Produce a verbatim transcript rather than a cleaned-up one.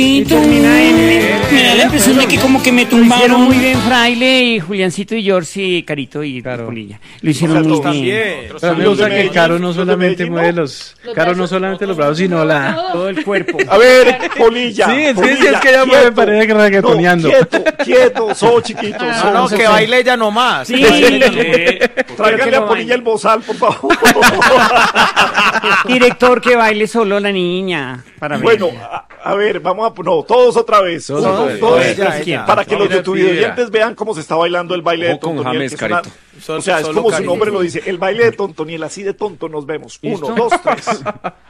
Y termina en... Mira, la impresión de que como que me Lo hicieron tumbaron. muy bien Fraile y Juliancito y George y Carito y Claro. Polilla. Lo hicieron Nosotros muy también. bien. Pero a mí me Los de gusta que Medellín, Caro no los de solamente Medellín, mueve ¿no? los... Caro no solamente los brazos, sino la... Todo el cuerpo. A ver, Polilla. Sí, sí, Polilla, sí, es que ella mueve quieto. paredes reggaetoneando. No, quieto, quieto, so chiquito. Ah, so, No, so, que so. baile ella nomás. Sí, Tráiganle a Polilla el bozal, por favor. director que baile solo la niña. Para ver. Bueno, a, a ver, vamos a... No, todos otra vez. Todos Uno, otra vez. dos, Ella, tres, ella. para que No, los de mira, tu Fidera. videoyentes vean cómo se está bailando el baile de Ojo con Tontoniel. James, que es una- Carito. O sea, es Solo como su Carito. nombre lo dice, el baile de Tontoniel, así de tonto nos vemos. Uno, ¿Listo? dos, tres.